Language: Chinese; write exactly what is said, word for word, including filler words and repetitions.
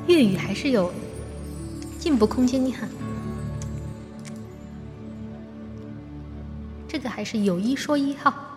粤语还是有进步空间哈。这个还是有一说一哈。